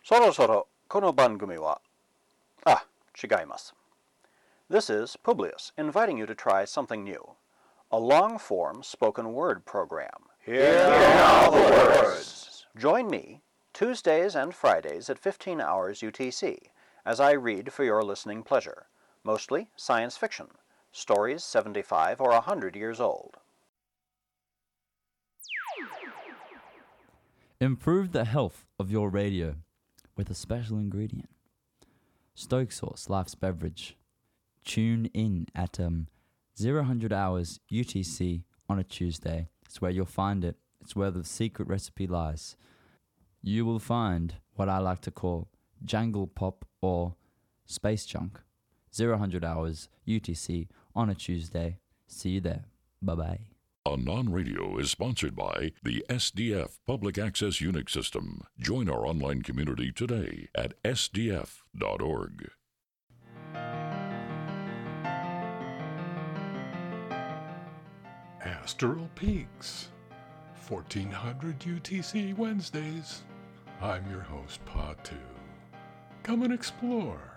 そろそろこの番組は、違います。This is Publius inviting you to try something new. A long-form spoken word program. Here are the words. Join me Tuesdays and Fridays at 15 hours UTC as I read for your listening pleasure, mostly science fiction, stories 75 or 100 years old. Improve the health of your radio with a special ingredient. Stoke Sauce, life's beverage. Tune in at 0 hours UTC on a Tuesday. It's where you'll find it. It's where the secret recipe lies. You will find what I like to call jangle pop or space junk. 0 hours UTC on a Tuesday. See you there. Bye-bye. Anon Radio is sponsored by the SDF Public Access Unix System. Join our online community today at sdf.org. Astral Peaks, 1400 UTC Wednesdays. I'm your host, Patu. Come and explore.